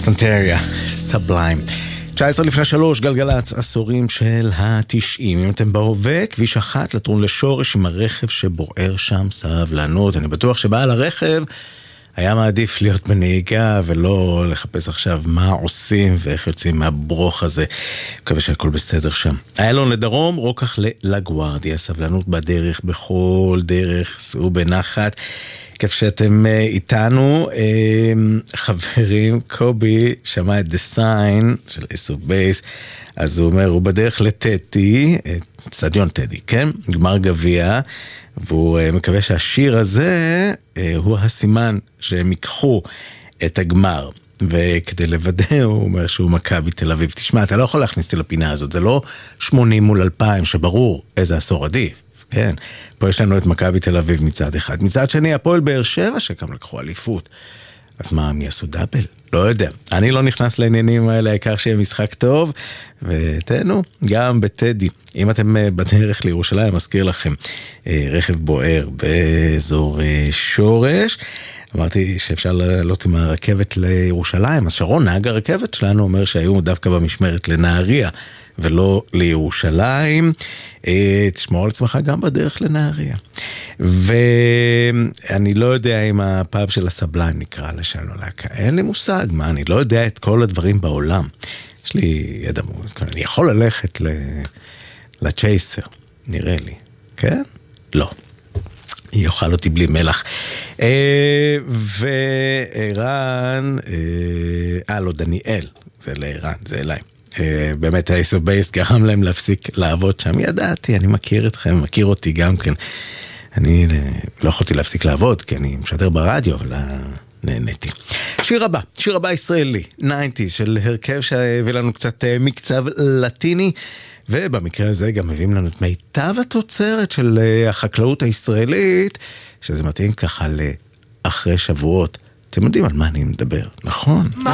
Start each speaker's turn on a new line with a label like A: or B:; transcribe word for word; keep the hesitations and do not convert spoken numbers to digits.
A: סנטריה, סבליים. תשע עשרה לפני שלוש, גלגלצ, עשורים של התשעים. אם אתם בהווה, כביש אחת לטרון לשורש עם הרכב שבוער שם, סבלנות. אני בטוח שבעל הרכב היה מעדיף להיות בנהיגה ולא לחפש עכשיו מה עושים ואיך יוצאים מהברוך הזה. מקווה שהכל בסדר שם. איילון לדרום, רוקח לגוארדיה, סבלנות בדרך, בכל דרך, סעו בנחת. כיף שאתם איתנו. חברים, קובי שמע את The Sign של Ace of Base, אז הוא אומר, הוא בדרך לטדי, סטדיון טדי, כן? גמר גביע, והוא מקווה שהשיר הזה הוא הסימן שהם ייקחו את הגמר. וכדי לוודא, הוא אומר שהוא מכבי תל אביב. תשמע, אתה לא יכול להכניס אותי לפינה הזאת, זה לא שמונים מול אלפיים, שברור איזה עשור עדיף. כן, פה יש לנו את מכבי תל אביב מצד אחד. מצד שני, הפועל באר שבע, שגם לקחו אליפות. אז מה, מי עשו דאבל? לא יודע. אני לא נכנס לעניינים האלה, העיקר שיהיה משחק טוב, ותנו, גם בטדי. אם אתם בדרך לירושלים, מזכיר לכם, רכב בוער באזור שורש. אמרתי שאפשר לעלות עם הרכבת לירושלים, אז שרון, נהג הרכבת שלנו, אומר שהיו דווקא במשמרת לנהריה, ולא לירושלים. תשמור על עצמך גם בדרך לנהריה. ואני לא יודע אם הפאב של הסבליים נקרא לשם או להקה. אין לי מושג, מה, אני לא יודע את כל הדברים בעולם. יש לי ידע מאוד, אני יכול ללכת לצ'ייסר, נראה לי. כן? לא. יאכל אותי בלי מלח. וערן, אה, לא, דניאל, זה לערן, זה אליי. באמת ה-Ace of Base גרם להם להפסיק לעבוד שם. ידעתי, אני מכיר אתכם, מכיר אותי גם כן. אני לא יכולתי להפסיק לעבוד, כי אני משדר ברדיו, אבל נהניתי. שיר הבא, שיר הבא ישראלי, תשעים של הרכב שהביא לנו קצת מקצב לטיני, ובמקרה הזה גם מביאים לנו את מיטב התוצרת של החקלאות הישראלית, שזה מתאים ככה לאחרי שבועות. אתם יודעים על מה אני מדבר, נכון?